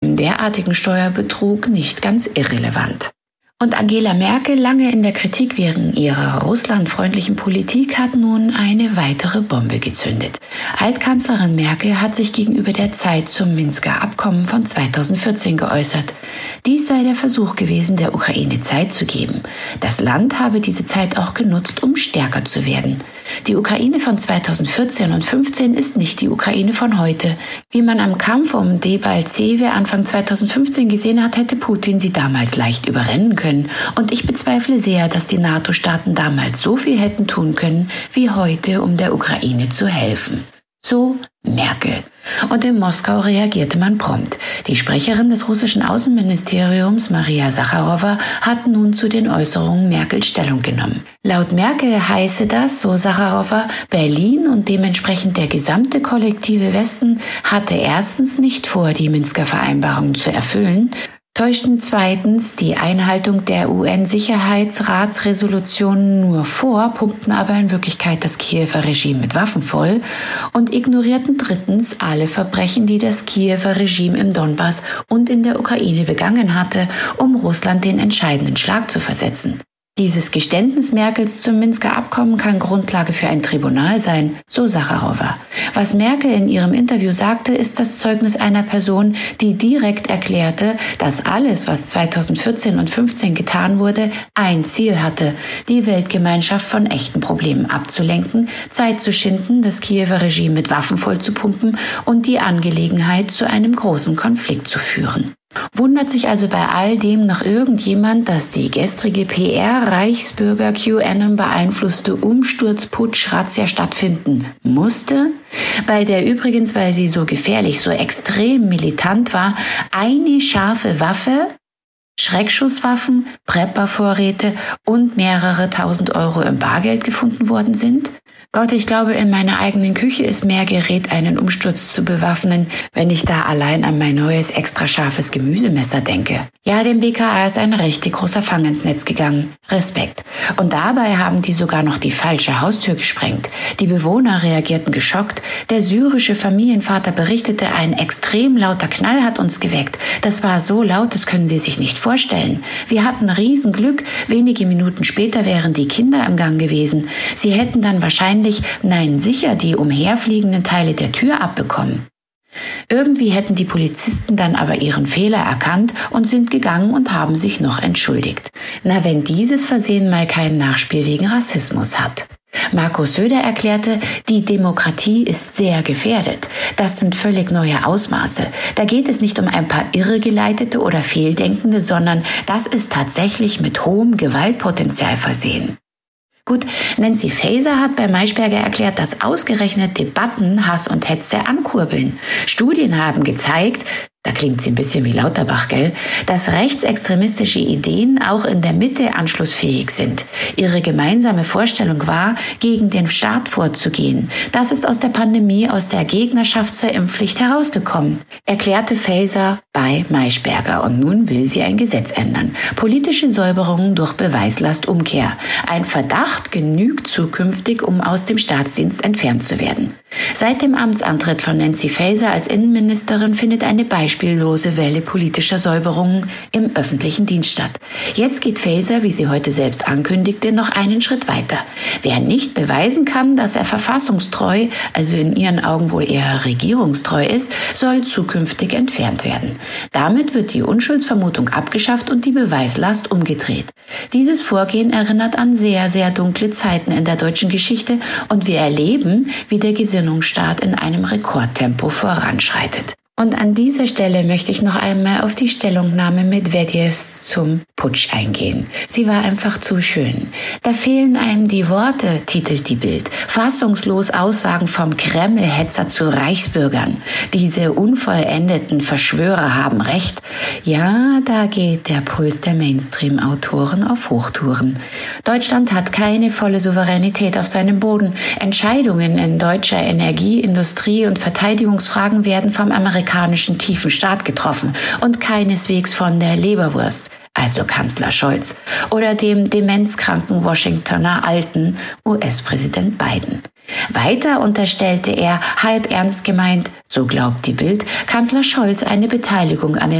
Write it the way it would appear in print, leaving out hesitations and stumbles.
einen derartigen Steuerbetrug nicht ganz irrelevant. Und Angela Merkel, lange in der Kritik wegen ihrer russlandfreundlichen Politik, hat nun eine weitere Bombe gezündet. Altkanzlerin Merkel hat sich gegenüber der Zeit zum Minsker Abkommen von 2014 geäußert. Dies sei der Versuch gewesen, der Ukraine Zeit zu geben. Das Land habe diese Zeit auch genutzt, um stärker zu werden. Die Ukraine von 2014 und 2015 ist nicht die Ukraine von heute. Wie man am Kampf um Debaltseve Anfang 2015 gesehen hat, hätte Putin sie damals leicht überrennen können. Und ich bezweifle sehr, dass die NATO-Staaten damals so viel hätten tun können, wie heute, um der Ukraine zu helfen. So Merkel. Und in Moskau reagierte man prompt. Die Sprecherin des russischen Außenministeriums, Maria Sacharowa, hat nun zu den Äußerungen Merkels Stellung genommen. Laut Merkel heiße das, so Sacharowa, Berlin und dementsprechend der gesamte kollektive Westen hatte erstens nicht vor, die Minsker Vereinbarung zu erfüllen, täuschten zweitens die Einhaltung der UN-Sicherheitsratsresolutionen nur vor, pumpten aber in Wirklichkeit das Kiewer Regime mit Waffen voll und ignorierten drittens alle Verbrechen, die das Kiewer Regime im Donbass und in der Ukraine begangen hatte, um Russland den entscheidenden Schlag zu versetzen. Dieses Geständnis Merkels zum Minsker Abkommen kann Grundlage für ein Tribunal sein, so Sacharowa. Was Merkel in ihrem Interview sagte, ist das Zeugnis einer Person, die direkt erklärte, dass alles, was 2014 und 2015 getan wurde, ein Ziel hatte, die Weltgemeinschaft von echten Problemen abzulenken, Zeit zu schinden, das Kiewer Regime mit Waffen vollzupumpen und die Angelegenheit zu einem großen Konflikt zu führen. Wundert sich also bei all dem noch irgendjemand, dass die gestrige PR-Reichsbürger QAnon beeinflusste Umsturzputsch-Razzia stattfinden musste, bei der übrigens, weil sie so gefährlich, so extrem militant war, eine scharfe Waffe, Schreckschusswaffen, Prepper-Vorräte und mehrere 1000 Euro im Bargeld gefunden worden sind? Gott, ich glaube, in meiner eigenen Küche ist mehr Gerät, einen Umsturz zu bewaffnen, wenn ich da allein an mein neues extra scharfes Gemüsemesser denke. Ja, dem BKA ist ein richtig großer Fang ins Netz gegangen. Respekt. Und dabei haben die sogar noch die falsche Haustür gesprengt. Die Bewohner reagierten geschockt. Der syrische Familienvater berichtete, ein extrem lauter Knall hat uns geweckt. Das war so laut, das können Sie sich nicht vorstellen. Wir hatten Riesenglück. Wenige Minuten später wären die Kinder im Gang gewesen. Sie hätten dann wahrscheinlich, nein, sicher die umherfliegenden Teile der Tür abbekommen. Irgendwie hätten die Polizisten dann aber ihren Fehler erkannt und sind gegangen und haben sich noch entschuldigt. Na, wenn dieses Versehen mal kein Nachspiel wegen Rassismus hat. Markus Söder erklärte, die Demokratie ist sehr gefährdet. Das sind völlig neue Ausmaße. Da geht es nicht um ein paar Irregeleitete oder Fehldenkende, sondern das ist tatsächlich mit hohem Gewaltpotenzial versehen. Gut, Nancy Faeser hat bei Maischberger erklärt, dass ausgerechnet Debatten Hass und Hetze ankurbeln. Studien haben gezeigt, da klingt sie ein bisschen wie Lauterbach, gell, dass rechtsextremistische Ideen auch in der Mitte anschlussfähig sind. Ihre gemeinsame Vorstellung war, gegen den Staat vorzugehen. Das ist aus der Pandemie, aus der Gegnerschaft zur Impfpflicht herausgekommen, erklärte Faeser bei Maischberger. Und nun will sie ein Gesetz ändern. Politische Säuberungen durch Beweislastumkehr. Ein Verdacht genügt zukünftig, um aus dem Staatsdienst entfernt zu werden. Seit dem Amtsantritt von Nancy Faeser als Innenministerin findet eine beispiellose Welle politischer Säuberungen im öffentlichen Dienst statt. Jetzt geht Faeser, wie sie heute selbst ankündigte, noch einen Schritt weiter. Wer nicht beweisen kann, dass er verfassungstreu, also in ihren Augen wohl eher regierungstreu ist, soll zukünftig entfernt werden. Damit wird die Unschuldsvermutung abgeschafft und die Beweislast umgedreht. Dieses Vorgehen erinnert an sehr, sehr dunkle Zeiten in der deutschen Geschichte und wir erleben, wie der Gesinnungsstaat in einem Rekordtempo voranschreitet. Und an dieser Stelle möchte ich noch einmal auf die Stellungnahme Medvedevs zum Putsch eingehen. Sie war einfach zu schön. Da fehlen einem die Worte, titelt die Bild. Fassungslos Aussagen vom Kreml-Hetzer zu Reichsbürgern. Diese unvollendeten Verschwörer haben Recht. Ja, da geht der Puls der Mainstream-Autoren auf Hochtouren. Deutschland hat keine volle Souveränität auf seinem Boden. Entscheidungen in deutscher Energie-, Industrie- und Verteidigungsfragen werden vom amerikanischen tiefen Staat getroffen und keineswegs von der Leberwurst, also Kanzler Scholz, oder dem demenzkranken Washingtoner Alten, US-Präsident Biden. Weiter unterstellte er, halb ernst gemeint, so glaubt die Bild, Kanzler Scholz eine Beteiligung an den